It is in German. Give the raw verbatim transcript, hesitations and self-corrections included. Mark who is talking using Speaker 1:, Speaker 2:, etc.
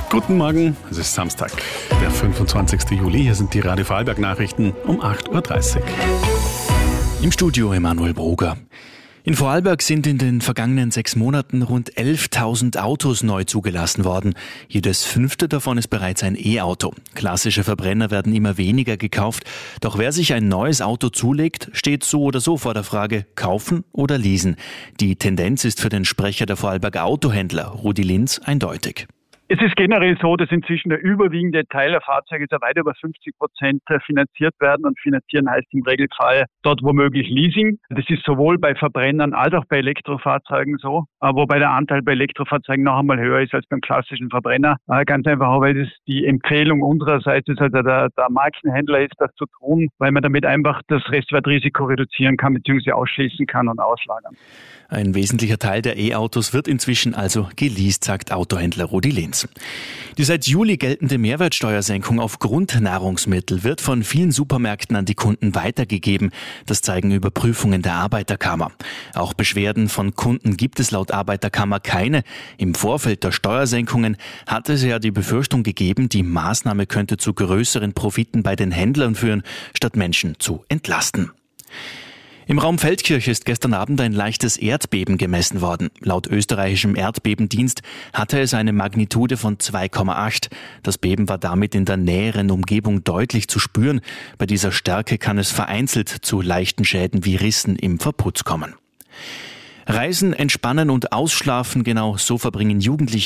Speaker 1: Guten Morgen, es ist Samstag, der fünfundzwanzigsten Juli. Hier sind die Radio Vorarlberg-Nachrichten um acht Uhr dreißig.
Speaker 2: Im Studio Emanuel Broger. In Vorarlberg sind in den vergangenen sechs Monaten rund elftausend Autos neu zugelassen worden. Jedes fünfte davon ist bereits ein E-Auto. Klassische Verbrenner werden immer weniger gekauft. Doch wer sich ein neues Auto zulegt, steht so oder so vor der Frage, kaufen oder leasen. Die Tendenz ist für den Sprecher der Vorarlberger Autohändler, Rudi Linz, eindeutig.
Speaker 3: Es ist generell so, dass inzwischen der überwiegende Teil der Fahrzeuge, so weit über fünfzig Prozent, finanziert werden. Und finanzieren heißt im Regelfall dort womöglich Leasing. Das ist sowohl bei Verbrennern als auch bei Elektrofahrzeugen so. Wobei der Anteil bei Elektrofahrzeugen noch einmal höher ist als beim klassischen Verbrenner. Ganz einfach, weil das die Empfehlung unsererseits ist, also der, der Markenhändler ist, das zu tun, weil man damit einfach das Restwertrisiko reduzieren kann bzw. ausschließen kann und auslagern.
Speaker 2: Ein wesentlicher Teil der E-Autos wird inzwischen also geleast, sagt Autohändler Rudi Linz. Die seit Juli geltende Mehrwertsteuersenkung auf Grundnahrungsmittel wird von vielen Supermärkten an die Kunden weitergegeben. Das zeigen Überprüfungen der Arbeiterkammer. Auch Beschwerden von Kunden gibt es laut Arbeiterkammer keine. Im Vorfeld der Steuersenkungen hatte es ja die Befürchtung gegeben, die Maßnahme könnte zu größeren Profiten bei den Händlern führen, statt Menschen zu entlasten. Im Raum Feldkirch ist gestern Abend ein leichtes Erdbeben gemessen worden. Laut österreichischem Erdbebendienst hatte es eine Magnitude von zwei Komma acht. Das Beben war damit in der näheren Umgebung deutlich zu spüren. Bei dieser Stärke kann es vereinzelt zu leichten Schäden wie Rissen im Verputz kommen. Reisen, entspannen und ausschlafen, genau so verbringen Jugendliche